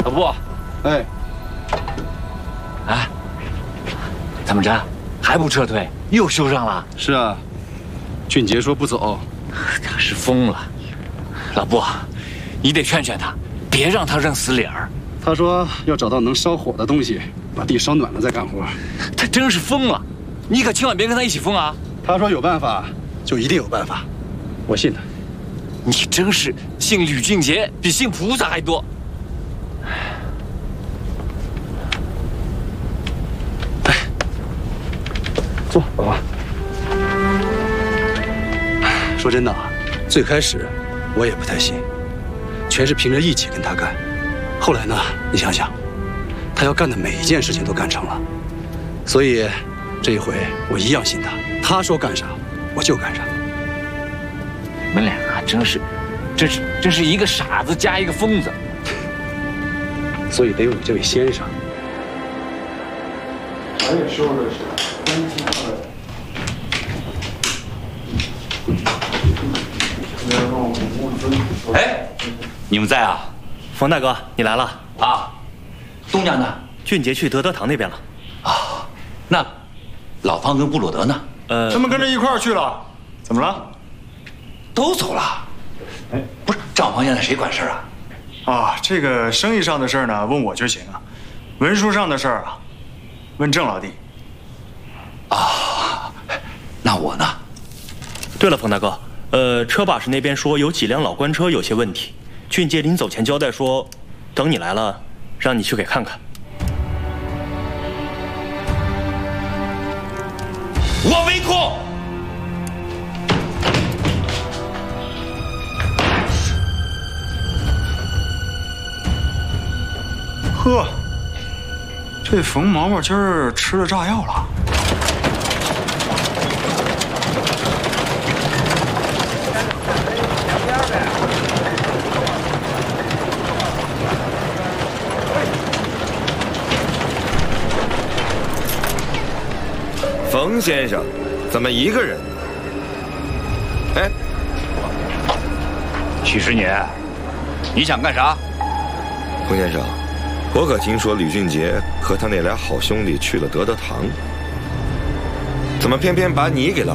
老布， 哎， 啊，怎么着？还不撤退？又修上了？ 是啊，俊杰说不走， 他是疯了。老布，你得劝劝他，别让他认死理儿。 他说要找到能烧火的东西，把地烧暖了再干活。 他真是疯了，你可千万别跟他一起疯啊！ 他说有办法，就一定有办法，我信他。 你真是信吕俊杰比信菩萨还多。 来，坐，宝宝。说真的啊，最开始我也不太信，全是凭着义气跟他干。后来呢，你想想，他要干的每一件事情都干成了，所以这一回我一样信他。他说干啥，我就干啥。 你们俩真是一个傻子加一个疯子。 所以得有你这位先生。 我也说的是分清了。 哎，你们在啊？ 冯大哥，你来了啊？东家呢？ 俊杰去德德堂那边了。 啊，那老方跟布鲁德呢？ 他们跟着一块儿去了。怎么了？ 都走了。哎，不是，账房现在谁管事儿啊？ 啊，这个生意上的事儿呢，问我就行啊。文书上的事儿啊，问郑老弟。 啊，那我呢？ 对了，冯大哥，车把式那边说有几辆老官车有些问题，俊杰临走前交代说，等你来了，让你去给看看。 我没空。 呵，这冯毛毛今儿吃了炸药了。 冯先生，怎么一个人？哎， 许十年，你想干啥？ 冯先生，我可听说吕俊杰和他那俩好兄弟去了德德堂，怎么偏偏把你给拉